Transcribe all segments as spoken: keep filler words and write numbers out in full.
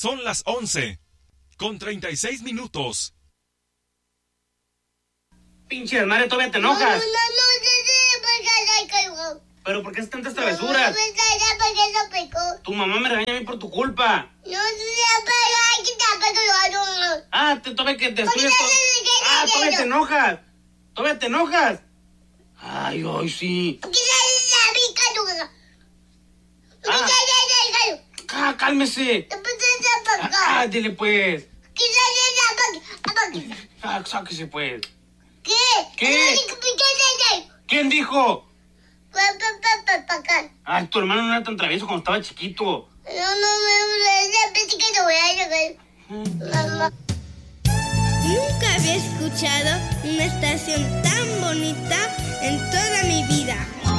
Son las once, con treinta y seis minutos. Pinche desmadre, todavía te enojas. No, no, no, no, no, no. ¿Pero por qué haces tantas travesuras? No, porque no pecó. Tu mamá me regaña a mí por tu culpa. No, no, no, no, no. Ah, te, todavía que te estudias todo. no, no, Ah, no, todavía no. te enojas. Todavía te enojas. Ay, ay, sí. Ah, ah, cálmese. Ah, ah, dile pues. Ah, sáquese pues. ¿Qué? ¿Qué? ¿Quién dijo? Ay, tu hermano no era tan travieso cuando estaba chiquito. No, no, no, pensé que lo voy a llegar. Mamá. Nunca había escuchado una estación tan bonita en toda mi vida.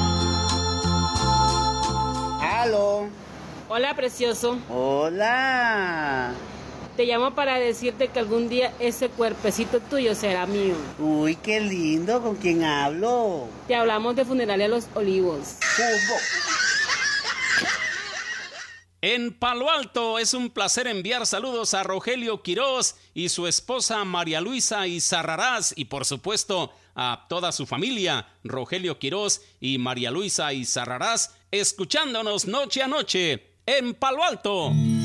¡Aló! Hola, precioso. ¡Hola! Te llamo para decirte que algún día ese cuerpecito tuyo será mío. Uy, qué lindo, ¿con quién hablo? Te hablamos de Funeralia Los Olivos. Fútbol. En Palo Alto es un placer enviar saludos a Rogelio Quirós y su esposa María Luisa Izarrarás y por supuesto a toda su familia, Rogelio Quirós y María Luisa Izarrarás, escuchándonos noche a noche en Palo Alto.